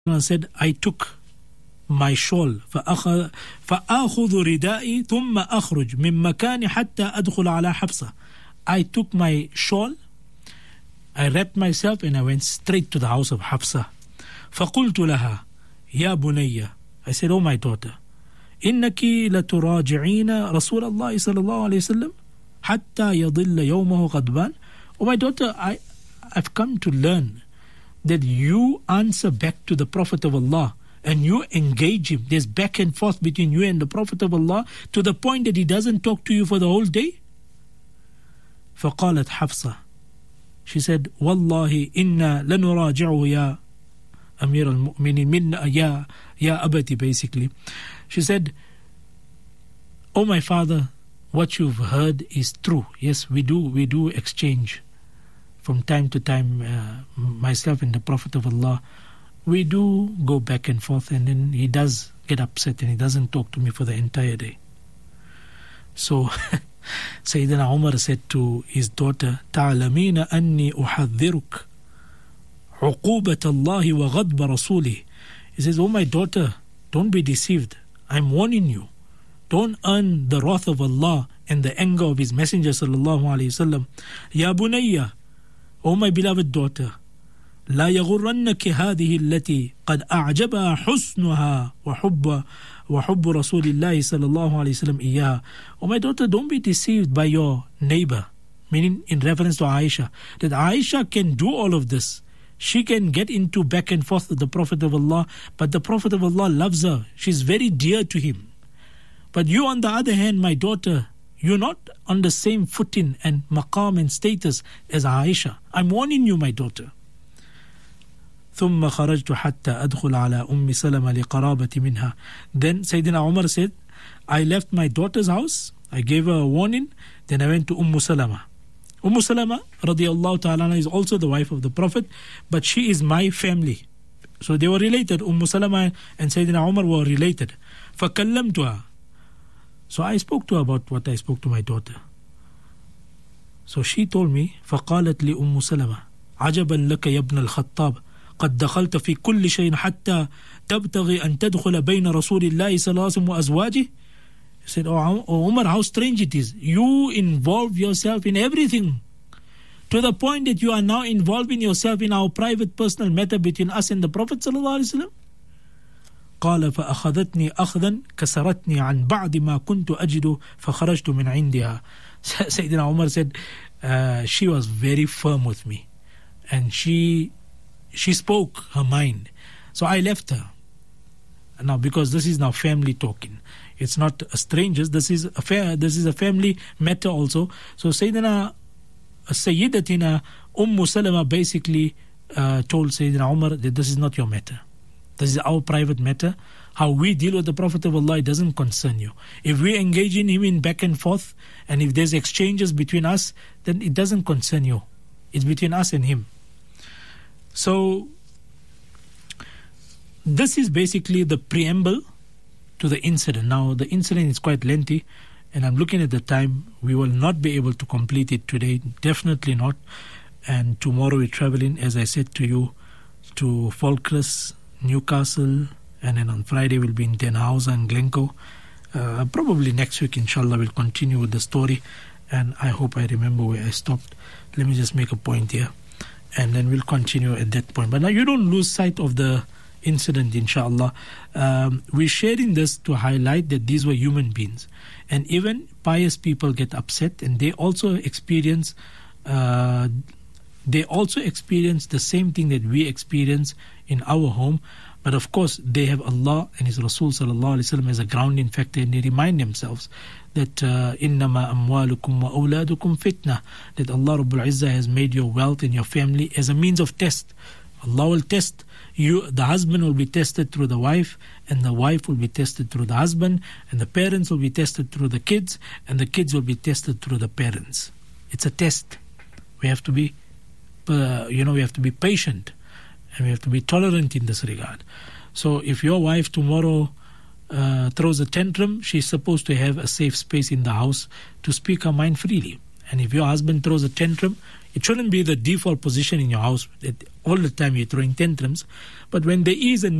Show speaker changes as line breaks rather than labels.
said, I took my shawl فأخذ ردائي ثم أخرج من مكاني حتى أدخل على حفصة. I took my shawl, I wrapped myself and I went straight to the house of Hafsa. فقلت لها يا بنية, I said, oh my daughter, إنك لتراجعين رسول الله صلى الله عليه وسلم حتى يضل يومه غضبان. Oh my daughter, I've come to learn that you answer back to the Prophet of Allah and you engage him. There's back and forth between you and the Prophet of Allah to the point that he doesn't talk to you for the whole day. فقالت حفصة, she said, والله إنا لنراجعه يا أمير المؤمنين منا يا أبتي, basically. She said, oh my father, what you've heard is true. Yes, we do exchange from time to time, myself and the Prophet of Allah. We do go back and forth, and then he does get upset and he doesn't talk to me for the entire day. So Sayyidina Umar said to his daughter, تعلمين أني أحذرك عقوبة الله وغضب رسوله. He says, oh my daughter, don't be deceived. I'm warning you. Don't earn the wrath of Allah and the anger of His Messenger sallallahu alayhi wasallam. Ya bunayya, oh my beloved daughter, لا يغرنك هذه التي قد أعجبها حسنها وحب رسول الله صلى الله عليه وسلم إياها. Oh my daughter, don't be deceived by your neighbor, meaning in reference to Aisha, that Aisha can do all of this. She can get into back and forth with the Prophet of Allah, but the Prophet of Allah loves her. She's very dear to him. But you, on the other hand, my daughter, you're not on the same footing and maqam and status as Aisha. I'm warning you, my daughter. ثم خرجت حتى أدخل على أم سلمة لقرابة منها. Then Sayyidina Umar said, I left my daughter's house, I gave her a warning, then I went to Salama. Salama radiyallahu ta'ala is also the wife of the Prophet, but she is my family. So they were related. Salama and Sayyidina Umar were related. فكلمتها. So I spoke to her about what I spoke to my daughter. So she told me, فقالت لي سلمة عجبا لك يا ابن الخطاب قد دخلت في كل شيء حتى تبتغي أن تدخل بين رسول الله صلى الله عليه وسلم وأزواجه. He said, oh Umar, how strange it is. You involve yourself in everything to the point that you are now involving yourself in our private personal matter between us and the Prophet صلى الله عليه وسلم. قال فأخذتني أخذا كسرتني عن بعد ما كنت أجد فخرجت من عندها. Sayyidina Umar said, she was very firm with me and she spoke her mind. So I left her. Now, because this is now family talking, it's not strangers. This is a family matter also. So Sayyidatina Salama basically told Sayyidina Umar that this is not your matter. This is our private matter. How we deal with the Prophet of Allah, it doesn't concern you. If we engage in him in back and forth, and if there's exchanges between us, then it doesn't concern you. It's between us and him. So this is basically the preamble to the incident. Now the incident is quite lengthy, and I'm looking at the time. We will not be able to complete it today, definitely not. And tomorrow we're traveling, as I said to you, to Falkirk, Newcastle, and then on Friday we'll be in Denhausen and Glencoe. Probably next week, inshallah, we'll continue with the story, and I hope I remember where I stopped. Let me just make a point here, and then we'll continue at that point. But now you don't lose sight of the incident, inshallah. We're sharing this to highlight that these were human beings, and even pious people get upset, and they also experience the same thing that we experience in our home. But of course, they have Allah and His Rasul sallallahu alaihi wasallam as a grounding factor, and they remind themselves that إِنَّمَا أَمْوَالُكُمْ وَأَوْلَادُكُمْ فِتْنَةً, that Allah Rabbul Izzah has made your wealth and your family as a means of test. Allah will test you. The husband will be tested through the wife, and the wife will be tested through the husband, and the parents will be tested through the kids, and the kids will be tested through the parents. It's a test. We have to be, we have to be patient, and we have to be tolerant in this regard. So if your wife tomorrow throws a tantrum, she's supposed to have a safe space in the house to speak her mind freely. And if your husband throws a tantrum, It shouldn't be the default position in your house that all the time you're throwing tantrums. But when there is a